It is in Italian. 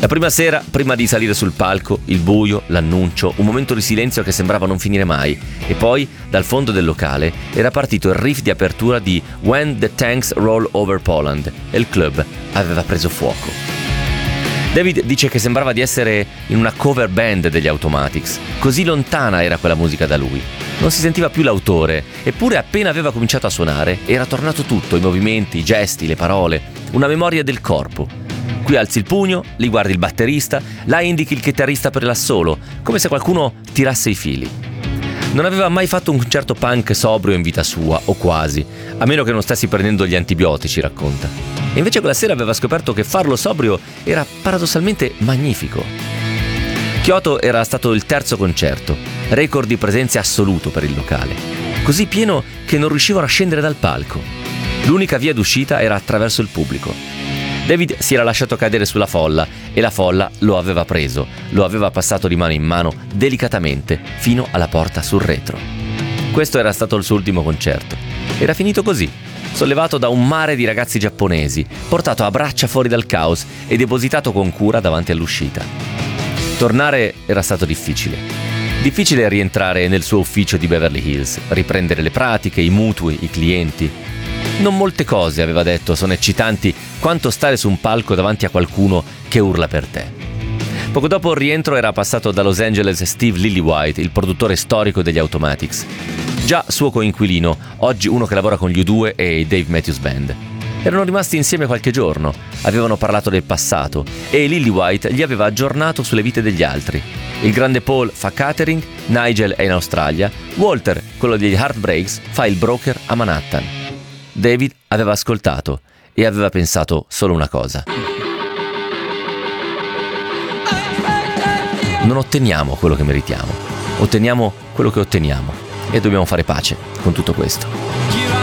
La prima sera, prima di salire sul palco, il buio, l'annuncio, un momento di silenzio che sembrava non finire mai, e poi, dal fondo del locale, era partito il riff di apertura di When the Tanks Roll Over Poland e il club aveva preso fuoco. David dice che sembrava di essere in una cover band degli Automatics, così lontana era quella musica da lui. Non si sentiva più l'autore, eppure appena aveva cominciato a suonare era tornato tutto, i movimenti, i gesti, le parole, una memoria del corpo. Qui alzi il pugno, lì guardi il batterista, là indichi il chitarrista per l'assolo, come se qualcuno tirasse i fili. Non aveva mai fatto un concerto punk sobrio in vita sua, o quasi, a meno che non stessi prendendo gli antibiotici, racconta. E invece quella sera aveva scoperto che farlo sobrio era paradossalmente magnifico. Kyoto era stato il terzo concerto, record di presenze assoluto per il locale, così pieno che non riuscivano a scendere dal palco. L'unica via d'uscita era attraverso il pubblico. David si era lasciato cadere sulla folla e la folla lo aveva preso, lo aveva passato di mano in mano delicatamente fino alla porta sul retro. Questo era stato il suo ultimo concerto. Era finito così, sollevato da un mare di ragazzi giapponesi, portato a braccia fuori dal caos e depositato con cura davanti all'uscita. Tornare era stato difficile. Difficile rientrare nel suo ufficio di Beverly Hills, riprendere le pratiche, i mutui, i clienti. Non molte cose, aveva detto, sono eccitanti quanto stare su un palco davanti a qualcuno che urla per te. Poco dopo il rientro era passato da Los Angeles Steve Lillywhite, il produttore storico degli Automatics. Già suo coinquilino, oggi uno che lavora con gli U2 e i Dave Matthews Band. Erano rimasti insieme qualche giorno, avevano parlato del passato e Lillywhite gli aveva aggiornato sulle vite degli altri. Il grande Paul fa catering, Nigel è in Australia, Walter, quello degli Heartbreaks, fa il broker a Manhattan. David aveva ascoltato e aveva pensato solo una cosa. Non otteniamo quello che meritiamo, otteniamo quello che otteniamo e dobbiamo fare pace con tutto questo.